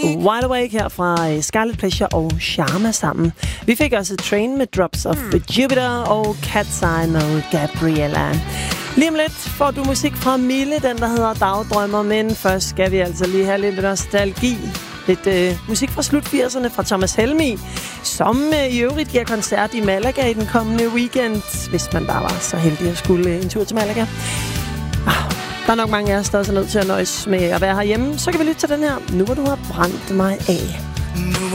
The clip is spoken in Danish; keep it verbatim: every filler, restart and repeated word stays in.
Wide Awake her fra Scarlet Pleasure og Sharma sammen. Vi fik også Train med Drops of Jupiter og Cat's Eye med Gabriella. Lige om lidt får du musik fra Mille, den der hedder Dagdrømmer, men først skal vi altså lige have lidt nostalgi. Lidt øh, musik fra slut firserne fra Thomas Helmig, som øh, i øvrigt giver koncert i Malaga i den kommende weekend, hvis man bare var så heldig at skulle øh, en tur til Malaga. Ah, der er nok mange af os, der er så nødt til at nøjes med at være herhjemme. Så kan vi lytte til den her. Nu hvor du har brændt mig af. Nu